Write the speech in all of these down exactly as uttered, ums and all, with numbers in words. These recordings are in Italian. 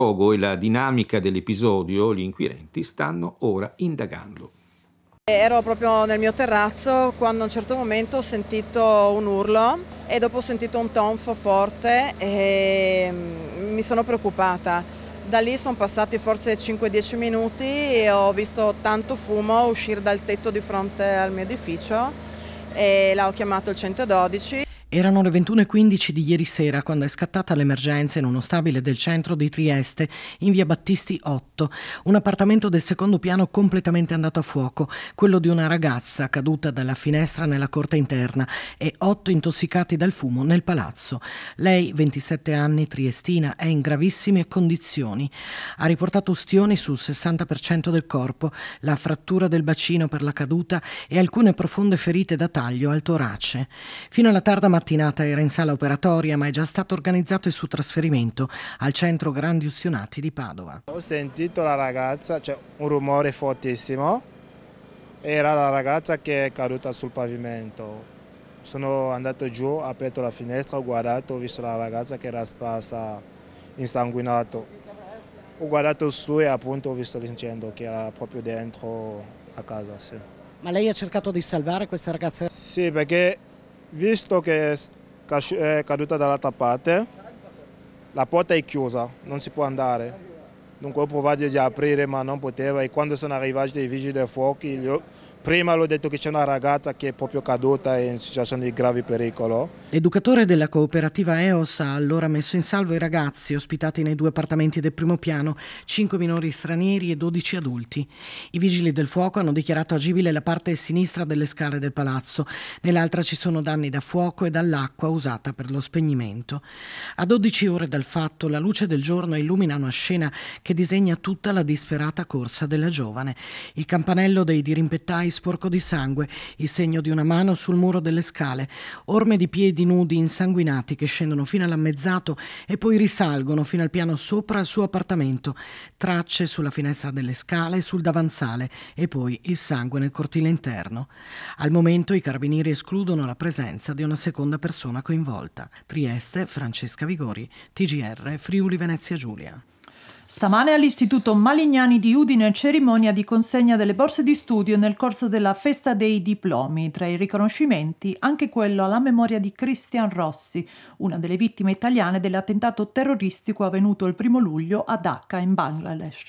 luogo e la dinamica dell'episodio, gli inquirenti stanno ora indagando. Ero proprio nel mio terrazzo quando a un certo momento ho sentito un urlo e dopo ho sentito un tonfo forte e mi sono preoccupata. Da lì sono passati forse cinque dieci minuti e ho visto tanto fumo uscire dal tetto di fronte al mio edificio e là ho chiamato il centododici. Erano le ventuno e quindici di ieri sera quando è scattata l'emergenza in uno stabile del centro di Trieste, in via Battisti otto. Un appartamento del secondo piano completamente andato a fuoco, quello di una ragazza caduta dalla finestra nella corte interna e otto intossicati dal fumo nel palazzo. Lei, ventisette anni, triestina, è in gravissime condizioni. Ha riportato ustioni sul sessanta per cento del corpo, la frattura del bacino per la caduta e alcune profonde ferite da taglio al torace. Fino alla tarda mattina mattinata era in sala operatoria, ma è già stato organizzato il suo trasferimento al centro Grandi Ustionati di Padova. Ho sentito la ragazza, cioè un rumore fortissimo, era la ragazza che è caduta sul pavimento. Sono andato giù, ho aperto la finestra, ho guardato, ho visto la ragazza che era sparsa, insanguinato. Ho guardato su e appunto ho visto l'incendio che era proprio dentro la casa. Sì. Ma lei ha cercato di salvare questa ragazza? Sì, perché visto che è caduta dall'altra parte, la porta è chiusa, non si può andare. Dunque ho provato di aprire ma non poteva e quando sono arrivati i vigili del fuoco, prima l'ho detto che c'è una ragazza che è proprio caduta in situazione di grave pericolo. L'educatore della cooperativa E O S ha allora messo in salvo i ragazzi ospitati nei due appartamenti del primo piano, cinque minori stranieri e dodici adulti. I vigili del fuoco hanno dichiarato agibile la parte sinistra delle scale del palazzo, nell'altra ci sono danni da fuoco e dall'acqua usata per lo spegnimento. A dodici ore dal fatto la luce del giorno illumina una scena che disegna tutta la disperata corsa della giovane. Il campanello dei dirimpettai sporco di sangue, il segno di una mano sul muro delle scale, orme di piedi nudi insanguinati che scendono fino all'ammezzato e poi risalgono fino al piano sopra al suo appartamento, tracce sulla finestra delle scale e sul davanzale e poi il sangue nel cortile interno. Al momento i carabinieri escludono la presenza di una seconda persona coinvolta. Trieste, Francesca Vigori, T G R, Friuli Venezia Giulia. Stamane all'Istituto Malignani di Udine cerimonia di consegna delle borse di studio nel corso della Festa dei Diplomi. Tra i riconoscimenti anche quello alla memoria di Christian Rossi, una delle vittime italiane dell'attentato terroristico avvenuto il primo luglio a Dhaka in Bangladesh.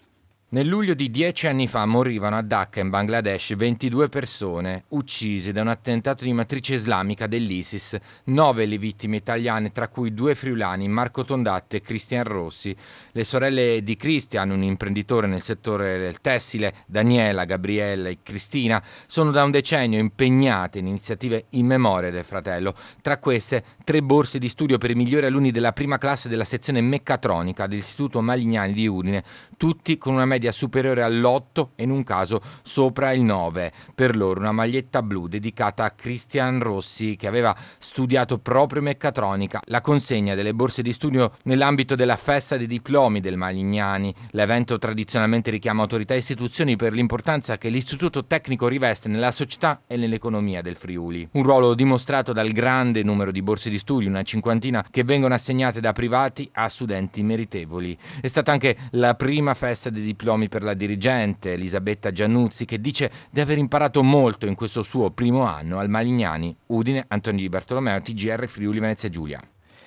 Nel luglio di dieci anni fa morivano a Dhaka in Bangladesh ventidue persone uccise da un attentato di matrice islamica dell'ISIS, nove le vittime italiane tra cui due friulani, Marco Tondatte e Christian Rossi. Le sorelle di Christian, un imprenditore nel settore del tessile, Daniela, Gabriella e Cristina, sono da un decennio impegnate in iniziative in memoria del fratello. Tra queste tre borse di studio per i migliori alunni della prima classe della sezione meccatronica dell'Istituto Malignani di Udine, tutti con una media superiore all'otto e in un caso sopra il nove. Per loro una maglietta blu dedicata a Christian Rossi che aveva studiato proprio meccatronica. La consegna delle borse di studio nell'ambito della festa dei diplomi del Malignani. L'evento tradizionalmente richiama autorità e istituzioni per l'importanza che l'istituto tecnico riveste nella società e nell'economia del Friuli. Un ruolo dimostrato dal grande numero di borse di studio, una cinquantina che vengono assegnate da privati a studenti meritevoli. È stata anche la prima festa dei diplomi per la dirigente Elisabetta Giannuzzi, che dice di aver imparato molto in questo suo primo anno al Malignani. Udine, Antonio Di Bartolomeo, T G R Friuli Venezia Giulia.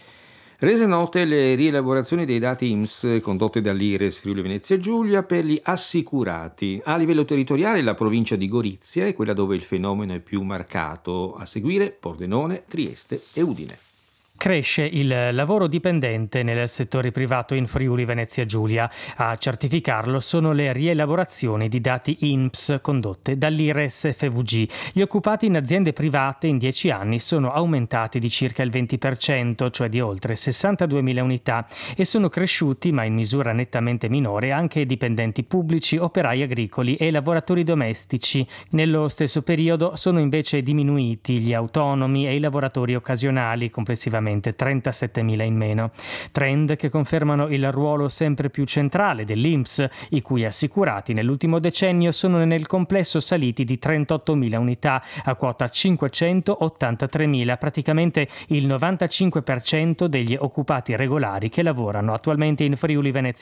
Rese note le rielaborazioni dei dati I N P S condotte dall'Ires Friuli Venezia Giulia per gli assicurati. A livello territoriale la provincia di Gorizia è quella dove il fenomeno è più marcato. A seguire Pordenone, Trieste e Udine. Cresce il lavoro dipendente nel settore privato in Friuli Venezia Giulia. A certificarlo sono le rielaborazioni di dati I N P S condotte dall'Ires F V G. Gli occupati in aziende private in dieci anni sono aumentati di circa il venti per cento, cioè di oltre sessantaduemila unità, e sono cresciuti, ma in misura nettamente minore, anche i dipendenti pubblici, operai agricoli e lavoratori domestici. Nello stesso periodo sono invece diminuiti gli autonomi e i lavoratori occasionali, complessivamente praticamente trentasettemila in meno. Trend che confermano il ruolo sempre più centrale dell'I N P S, i cui assicurati nell'ultimo decennio sono nel complesso saliti di trentottomila unità a quota cinquecentottantatremila, praticamente il novantacinque per cento degli occupati regolari che lavorano attualmente in Friuli Venezia